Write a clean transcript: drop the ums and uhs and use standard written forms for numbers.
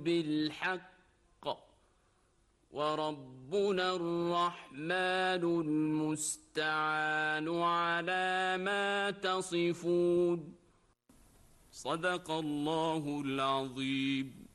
بالحق وربنا الرحمن المستعان على ما تصفون. صدق الله العظيم.